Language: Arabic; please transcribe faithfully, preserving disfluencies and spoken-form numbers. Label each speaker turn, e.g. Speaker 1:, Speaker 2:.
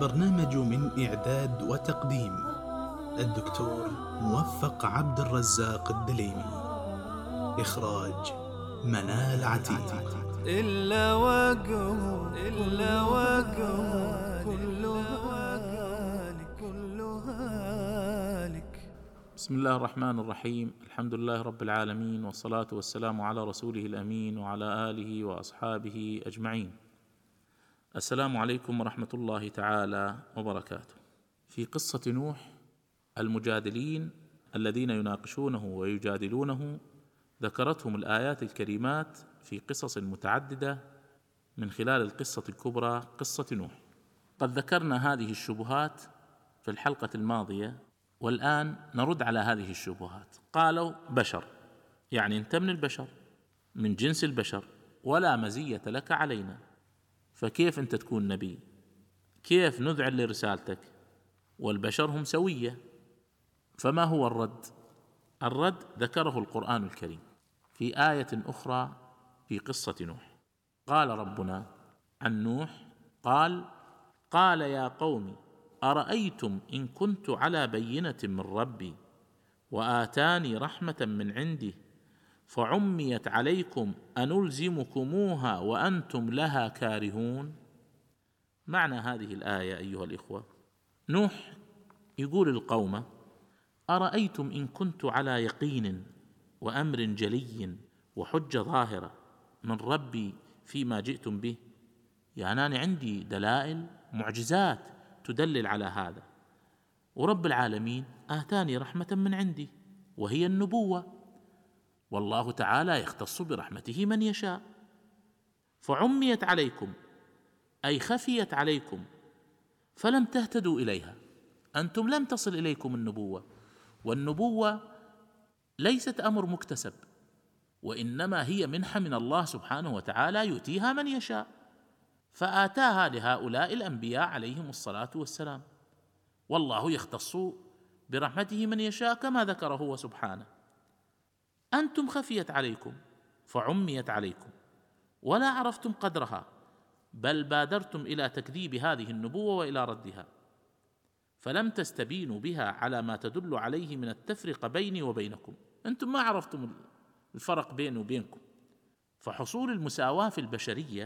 Speaker 1: البرنامج من إعداد وتقديم الدكتور موفق عبد الرزاق الدليمي. إخراج منال عتيق.
Speaker 2: إلا وجهه إلا وجهه كلها هالك كلها هالك.
Speaker 3: بسم الله الرحمن الرحيم. الحمد لله رب العالمين، والصلاة والسلام على رسوله الأمين وعلى آله وأصحابه أجمعين. السلام عليكم ورحمة الله تعالى وبركاته. في قصة نوح، المجادلين الذين يناقشونه ويجادلونه ذكرتهم الآيات الكريمات في قصص متعددة من خلال القصة الكبرى قصة نوح. قد ذكرنا هذه الشبهات في الحلقة الماضية، والآن نرد على هذه الشبهات. قالوا بشر، يعني أنت من البشر، من جنس البشر، ولا مزية لك علينا، فكيف أنت تكون نبي؟ كيف نذعن لرسالتك والبشر هم سوية؟ فما هو الرد؟ الرد ذكره القرآن الكريم في آية أخرى في قصة نوح. قال ربنا عن نوح قال قال يا قوم أرأيتم إن كنت على بينة من ربي وآتاني رحمة من عنده فعميت عليكم أنلزمكموها وأنتم لها كارهون. معنى هذه الآية أيها الإخوة، نوح يقول القوم أرأيتم إن كنت على يقين وأمر جلي وحجة ظاهرة من ربي فيما جئتم به، يعني أنا عندي دلائل معجزات تدلل على هذا، ورب العالمين آتاني رحمة من عندي وهي النبوة، والله تعالى يختص برحمته من يشاء، فعميت عليكم أي خفيت عليكم فلم تهتدوا إليها، أنتم لم تصل إليكم النبوة، والنبوة ليست أمر مكتسب، وإنما هي منحة من الله سبحانه وتعالى يؤتيها من يشاء، فآتاها لهؤلاء الأنبياء عليهم الصلاة والسلام، والله يختص برحمته من يشاء كما ذكره هو سبحانه. أنتم خفيت عليكم فعميت عليكم ولا عرفتم قدرها، بل بادرتم إلى تكذيب هذه النبوة وإلى ردها، فلم تستبينوا بها على ما تدل عليه من التفرقة بيني وبينكم، أنتم ما عرفتم الفرق بيني وبينكم. فحصول المساواة في البشرية